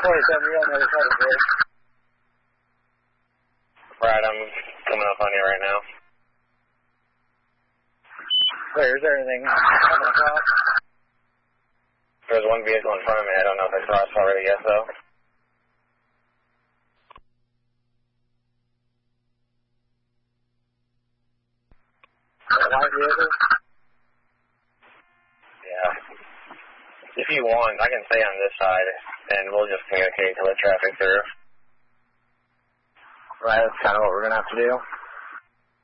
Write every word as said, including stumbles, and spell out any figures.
twenty-seven, you're on the other side of the bridge. Right, I'm coming up on you right now. Wait, is there anything coming across? There's one vehicle in front of me. I don't know if I crossed already yet, though. White vehicle? Yeah. If you want, I can stay on this side, and we'll just communicate to let traffic through. Right, that's kind of what we're going to have to do.